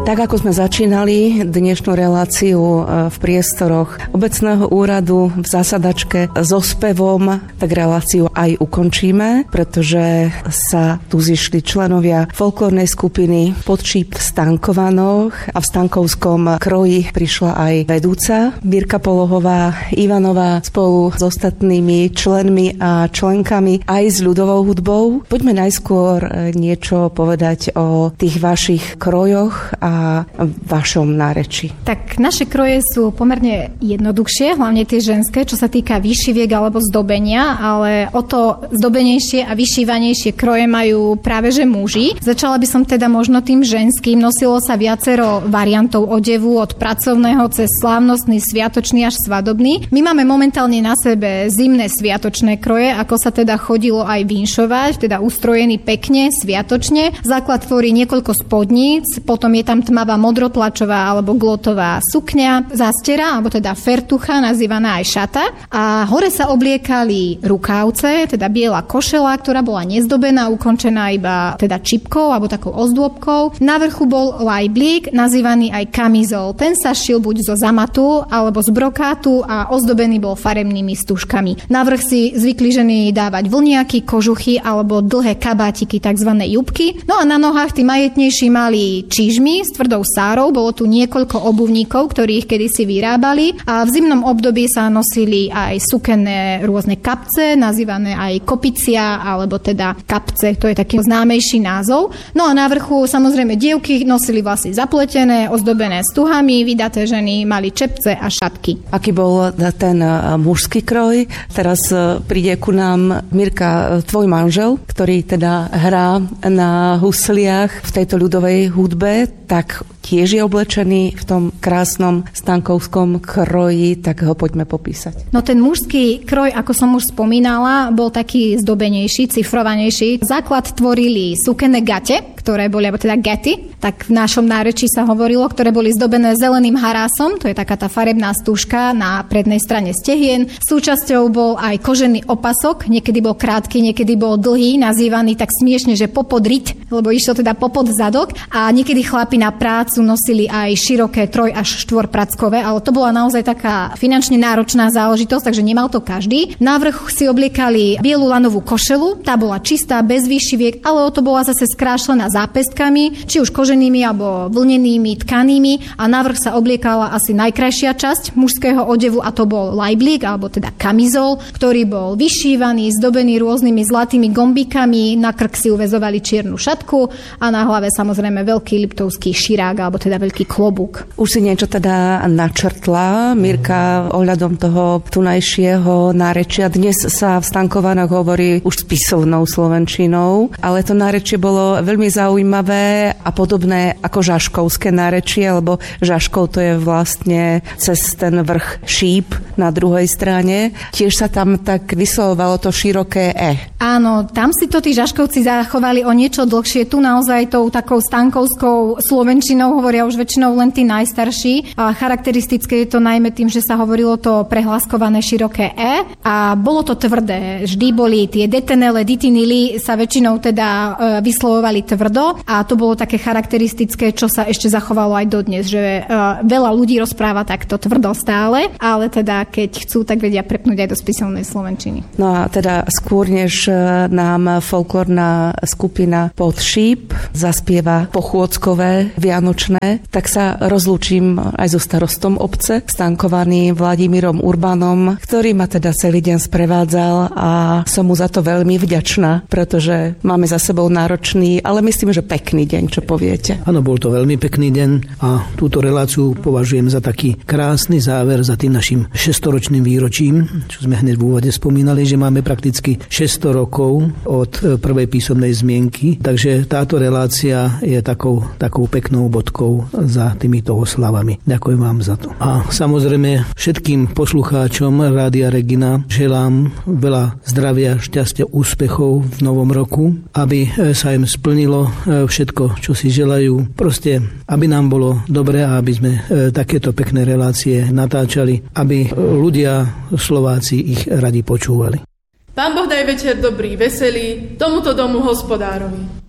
Tak ako sme začínali dnešnú reláciu v priestoroch obecného úradu v zasadačke so spevom, tak reláciu aj ukončíme, pretože sa tu zišli členovia folklórnej skupiny Podšíp v Stankovanoch a v stankovskom kroji prišla aj vedúca Mirka Polohová Ivanová spolu s ostatnými členmi a členkami aj s ľudovou hudbou. Poďme najskôr niečo povedať o tých vašich krojoch a vašom nárečí. Tak naše kroje sú pomerne jednoduchšie, hlavne tie ženské, čo sa týka vyšiviek alebo zdobenia, ale o to zdobenejšie a vyšívanejšie kroje majú práve že muži. Začala by som teda možno tým ženským. Nosilo sa viacero variantov odevu od pracovného cez slávnostný, sviatočný až svadobný. My máme momentálne na sebe zimné sviatočné kroje, ako sa teda chodilo aj vinšovať, teda ustrojený pekne, sviatočne. Základ tvorí niekoľko spodníc, potom je tam tmavá modrotlačová alebo glotová sukňa, zástera, alebo teda fertucha, nazývaná aj šata. A hore sa obliekali rukávce, teda biela košela, ktorá bola nezdobená, ukončená iba teda čipkou alebo takou ozdôbkou. Na vrchu bol lajblík, nazývaný aj kamizol. Ten sa šil buď zo zamatu alebo z brokátu a ozdobený bol farebnými stužkami. Na vrch si zvykli ženy dávať vlniaky, kožuchy alebo dlhé kabátiky, tzv. Jupky. No a na nohách tí majetnejší mali čižmy s tvrdou sárou, bolo tu niekoľko obuvníkov, ktorých kedysi vyrábali a v zimnom období sa nosili aj sukené rôzne kapce, nazývané aj kopicia, alebo teda kapce, to je taký známejší názov. No a na vrchu samozrejme dievky nosili vlasy zapletené, ozdobené stuhami, vydaté ženy mali čepce a šatky. Aký bol ten mužský kroj? Teraz príde ku nám Mirka, tvoj manžel, ktorý teda hrá na husliach v tejto ľudovej hudbe, tak tiež je oblečený v tom krásnom stankovskom kroji, tak ho poďme popísať. No ten mužský kroj, ako som už spomínala, bol taký zdobenejší, cifrovanejší. Základ tvorili sukené gate, ktoré boli, alebo teda gaty, tak v našom nárečí sa hovorilo, ktoré boli zdobené zeleným harásom, to je taká tá farebná stužka na prednej strane stehien. Súčasťou bol aj kožený opasok, niekedy bol krátky, niekedy bol dlhý, nazývaný tak smiešne, že popodriť, lebo išiel teda popod zadok a niekedy chlapi na prácu nosili aj široké 3 až 4 prackové, ale to bola naozaj taká finančne náročná záležitosť, takže nemal to každý. Na vrch si obliekali bielu lanovú košelu, tá bola čistá, bez výšiviek, ale o to bola zase skrášlená zápestkami, či už koženými alebo vlnenými tkanými a na vrch sa obliekala asi najkrajšia časť mužského odevu a to bol lajblík, alebo teda kamizol, ktorý bol vyšívaný, zdobený rôznymi zlatými gombíkami, na krk si uväzovali čiernu šatku a na hlave samozrejme veľký liptovský širák, alebo teda veľký klobúk. Už si niečo teda načrtla, Mirka, ohľadom toho tunajšieho nárečia. Dnes sa v Stankovanách hovorí už spisovnou slovenčinou, ale to nárečie bolo veľmi zaujímavé a podobné ako žaškovské nárečie, lebo žaškov to je vlastne cez ten vrch šíp na druhej strane. Tiež sa tam tak vyslovovalo to široké E. Áno, tam si to tí žaškovci zachovali o niečo dlhšie. Tu naozaj tou takou stankovskou slovenčinou hovoria už väčšinou len tí najstarší. A charakteristické je to najmä tým, že sa hovorilo to prehlaskované široké E a bolo to tvrdé. Vždy boli tie detenele, ditinily sa väčšinou teda vyslovovali tvrdo a to bolo také charakteristické, čo sa ešte zachovalo aj dodnes, že veľa ľudí rozpráva takto tvrdo stále, ale teda keď chcú, tak vedia prepnúť aj do spisovnej slovenčiny. No a teda skôr, než nám folklórna skupina Podšíp zaspieva pochôdzkové vianočné, tak sa rozlúčim aj so starostom obce, Stankovaným Vladimírom Urbanom, ktorý ma teda celý deň sprevádzal a som mu za to veľmi vďačná, pretože máme za sebou náročný, ale myslím, že pekný deň, čo poviete. Áno, bol to veľmi pekný deň a túto reláciu považujem za taký krásny záver za tým našim 600-ročným výročím, čo sme hneď v úvode spomínali, že máme prakticky 600 rokov od prvej písomnej zmienky, takže táto relácia je takou peknou bodkou za týmito oslavami. Ďakujem vám za to. A samozrejme všetkým poslucháčom Rádia Regina želám veľa zdravia, šťastia, úspechov v novom roku, aby sa im splnilo všetko, čo si želajú. Proste, aby nám bolo dobre a aby sme takéto pekné relácie natáčali, aby ľudia, Slováci ich radi počúvali. Pán Boh daj večer dobrý, veselý, tomuto domu hospodárovi.